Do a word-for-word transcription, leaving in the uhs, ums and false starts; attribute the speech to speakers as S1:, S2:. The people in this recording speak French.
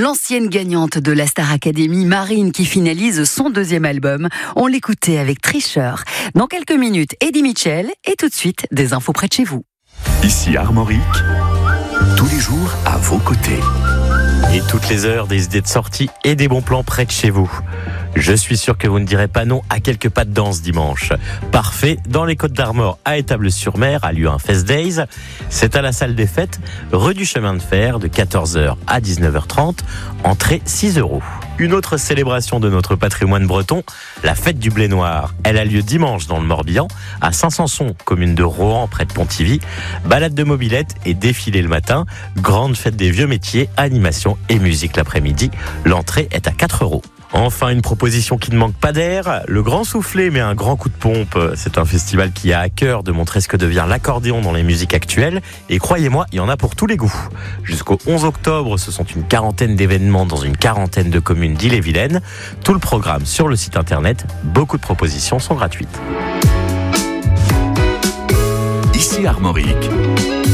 S1: L'ancienne gagnante de la Star Academy, Marine, qui finalise son deuxième album. On l'écoutait avec Tricheur. Dans quelques minutes, Eddie Mitchell et tout de suite, des infos près de chez vous.
S2: Ici Armorique, tous les jours à vos côtés.
S3: Et toutes les heures, des idées de sortie et des bons plans près de chez vous. Je suis sûr que vous ne direz pas non à quelques pas de danse dimanche. Parfait, dans les Côtes d'Armor, à Étables-sur-Mer, a lieu un Fest Days. C'est à la salle des fêtes, rue du Chemin de Fer, de quatorze heures à dix-neuf heures trente. Entrée six euros. Une autre célébration de notre patrimoine breton, la fête du blé noir. Elle a lieu dimanche dans le Morbihan, à Saint-Sanson, commune de Rohan, près de Pontivy. Balade de mobilette et défilé le matin. Grande fête des vieux métiers, animation et musique l'après-midi. L'entrée est à quatre euros. Enfin, une proposition qui ne manque pas d'air, le Grand Soufflé met un grand coup de pompe. C'est un festival qui a à cœur de montrer ce que devient l'accordéon dans les musiques actuelles. Et croyez-moi, il y en a pour tous les goûts. Jusqu'au onze octobre, ce sont une quarantaine d'événements dans une quarantaine de communes d'Ille-et-Vilaine. Tout le programme sur le site internet. Beaucoup de propositions sont gratuites.
S2: Ici Armorique.